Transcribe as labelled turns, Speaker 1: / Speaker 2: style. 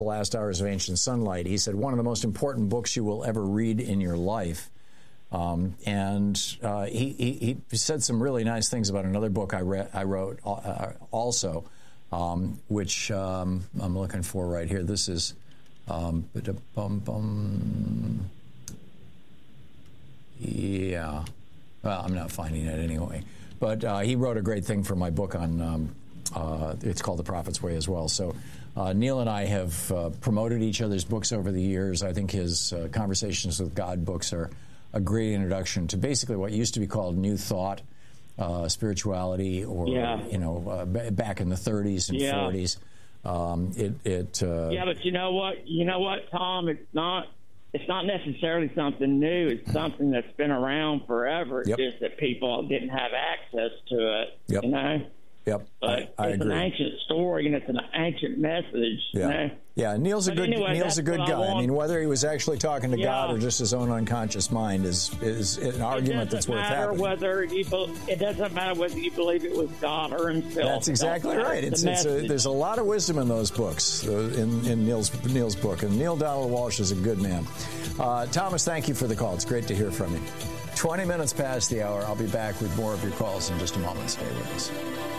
Speaker 1: The Last Hours of Ancient Sunlight. He said, one of the most important books you will ever read in your life. He said some really nice things about another book I wrote also, which I'm looking for right here. This is yeah. Well, I'm not finding it anyway. But he wrote a great thing for my book on, it's called The Prophet's Way as well. So Neil and I have promoted each other's books over the years. I think his Conversations with God books are a great introduction to basically what used to be called New Thought, spirituality, or, back in the 30s and 40s.
Speaker 2: But you know what, Tom? It's not necessarily something new. It's something that's been around forever. It's just that people didn't have access to it,
Speaker 1: you know?
Speaker 2: But
Speaker 1: I
Speaker 2: it's
Speaker 1: agree.
Speaker 2: an ancient story, and it's an ancient message.
Speaker 1: Yeah,
Speaker 2: you know?
Speaker 1: yeah. Neil's a good guy. I mean, whether he was actually talking to God or just his own unconscious mind is an argument that's worth having.
Speaker 2: It doesn't matter whether you believe it was God or himself.
Speaker 1: That's exactly right. There's a lot of wisdom in those books, in Neil's book. And Neil Donald Walsch is a good man. Thomas, thank you for the call. It's great to hear from you. 20 minutes past the hour. I'll be back with more of your calls in just a moment. Stay with us.